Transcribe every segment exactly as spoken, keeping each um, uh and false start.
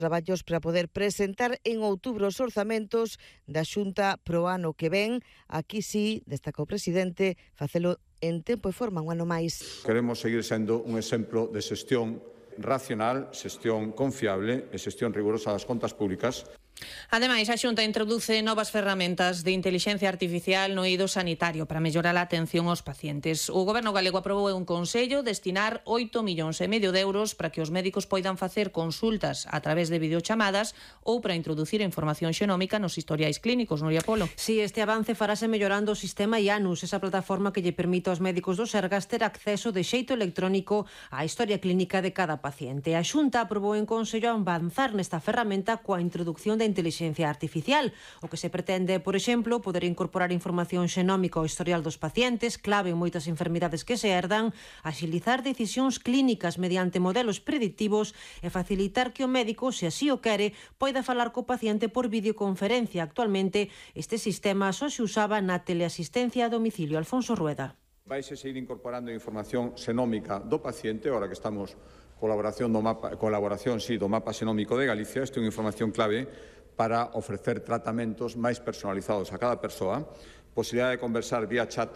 traballos para poder presentar en outubro os orzamentos da Xunta pro ano que ven. Aquí sí, destaca o presidente, facelo en tempo e forma un ano máis. Queremos seguir sendo un exemplo de xestión racional, xestión confiable e xestión rigurosa das contas públicas. Ademais, a Xunta introduce novas ferramentas de intelixencia artificial no eido sanitario para mellorar a atención aos pacientes. O Goberno galego aprobou un consello destinar oito millóns e medio de euros para que os médicos poidan facer consultas a través de videochamadas ou para introducir a información xenómica nos historiais clínicos. Nuria Polo. Si, sí, este avance farase mellorando o sistema IANUS, esa plataforma que lle permite aos médicos do Sergas ter acceso de xeito electrónico á historia clínica de cada paciente. A Xunta aprobou en consello avanzar nesta ferramenta coa introducción de inteligencia artificial. O que se pretende, por exemplo, poder incorporar información xenómica ao historial dos pacientes, clave en moitas enfermidades que se herdan, axilizar decisións clínicas mediante modelos predictivos e facilitar que o médico, se así o quere, poida falar co paciente por videoconferencia. Actualmente, este sistema só se usaba na teleasistencia a domicilio. Alfonso Rueda. Vaise seguir incorporando información xenómica do paciente, ahora que estamos colaboración do mapa, colaboración sí, do mapa xenómico de Galicia. Isto é unha información clave para ofrecer tratamentos máis personalizados a cada persoa, posibilidade de conversar vía chat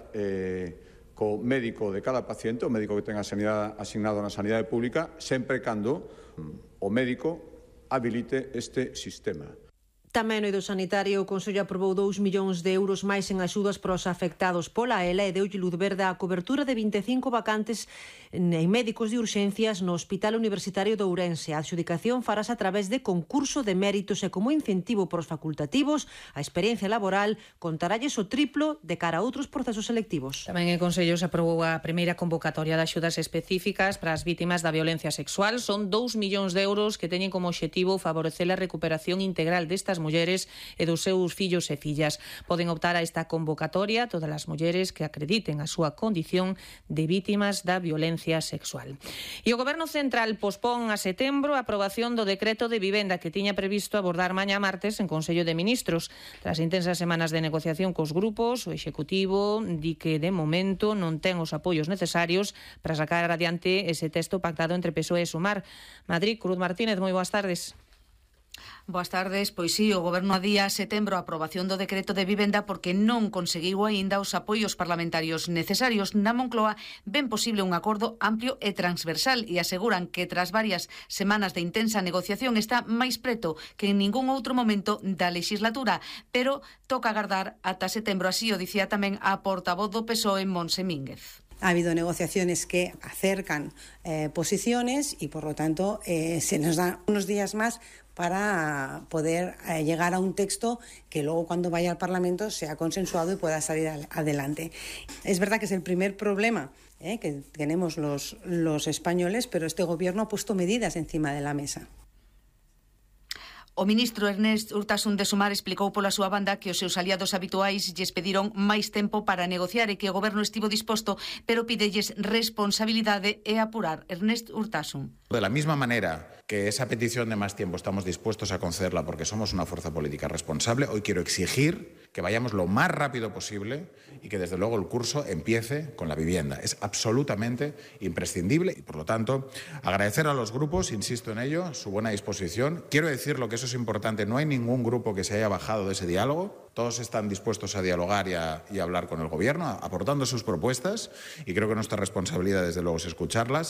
eh, co médico de cada paciente, o médico que tenga sanidade asignado na sanidade pública, sempre cando o médico habilite este sistema. Tamén no eido sanitario, o Consello aprobou dous millóns de euros máis en axudas para os afectados pola E L A e deulle luz verde á cobertura de vinte e cinco vacantes en médicos de urxencias no Hospital Universitario de Ourense. A adxudicación farase a través de concurso de méritos e como incentivo para os facultativos, a experiencia laboral contaralles o triplo de cara a outros procesos selectivos. Tamén en Consello se aprobou a primeira convocatoria de axudas específicas para as vítimas da violencia sexual. Son dous millóns de euros que teñen como obxectivo favorecer a recuperación integral destas mulleres e dos seus fillos e fillas. Poden optar a esta convocatoria todas as mulleres que acrediten a súa condición de vítimas da violencia sexual. E o Goberno Central pospón a setembro a aprobación do decreto de vivenda que tiña previsto abordar mañá martes en Consello de Ministros. Tras intensas semanas de negociación cos grupos, o Executivo di que de momento non ten os apoios necesarios para sacar adiante ese texto pactado entre P S O E e Sumar. Madrid, Cruz Martínez, moi boas tardes. Boas tardes. Pois sí, o Goberno adía a setembro a aprobación do decreto de vivenda porque non conseguiu aínda os apoios parlamentarios necesarios. Na Moncloa ven posible un acordo amplio e transversal e aseguran que tras varias semanas de intensa negociación está máis preto que en ningún outro momento da legislatura, pero toca agardar ata setembro, así o dicía tamén a portavoz do P S O E, Montse Mínguez. Ha habido negociaciones que acercan eh, posiciones y, por lo tanto, eh, se nos dan unos días más para poder eh, llegar a un texto que luego, cuando vaya al Parlamento, sea consensuado y pueda salir adelante. Es verdad que es el primer problema eh, que tenemos los, los españoles, pero este Gobierno ha puesto medidas encima de la mesa. O ministro Ernest Urtasun de Sumar explicou pola súa banda que os seus aliados habituais lles pediron máis tempo para negociar e que o Goberno estivo disposto, pero pidelles responsabilidade e apurar. Ernest Urtasun. De la misma manera que esa petición de más tiempo estamos dispuestos a concederla porque somos una fuerza política responsable, hoy quiero exigir que vayamos lo más rápido posible y que desde luego el curso empiece con la vivienda. Es absolutamente imprescindible y, por lo tanto, agradecer a los grupos, insisto en ello, su buena disposición. Quiero decir lo que eso es importante, no hay ningún grupo que se haya bajado de ese diálogo. Todos están dispuestos a dialogar y a, y a hablar con el Gobierno, aportando sus propuestas, y creo que nuestra responsabilidad, desde luego, es escucharlas.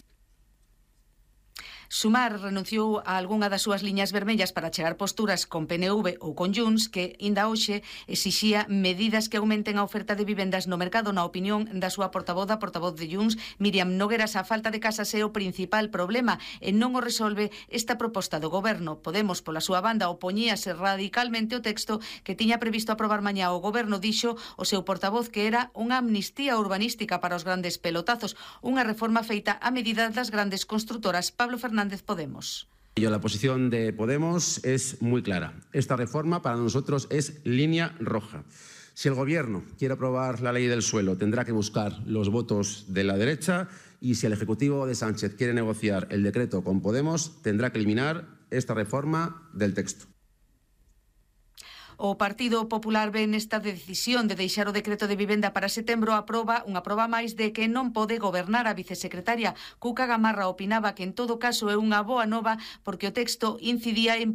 Sumar renunciou a algunha das súas liñas vermellas para chegar posturas con P N V ou con Junts, que inda hoxe exixía medidas que aumenten a oferta de vivendas no mercado. Na opinión da súa portavoz, da portavoz de Junts, Míriam Nogueras, a falta de casas é o principal problema e non o resolve esta proposta do Goberno. Podemos, pola súa banda, opoñíase radicalmente o texto que tiña previsto aprobar mañá o Goberno. Dixo o seu portavoz que era unha amnistía urbanística para os grandes pelotazos, unha reforma feita a medida das grandes construtoras. Pablo Fernández, Podemos. La posición de Podemos es muy clara. Esta reforma para nosotros es línea roja. Si el Gobierno quiere aprobar la ley del suelo, tendrá que buscar los votos de la derecha, y si el Ejecutivo de Sánchez quiere negociar el decreto con Podemos, tendrá que eliminar esta reforma del texto. O Partido Popular ve nesta decisión de deixar o decreto de vivenda para setembro a proba, unha proba máis de que non pode gobernar. A vicesecretaria Cuca Gamarra opinaba que en todo caso é unha boa nova porque o texto incidía en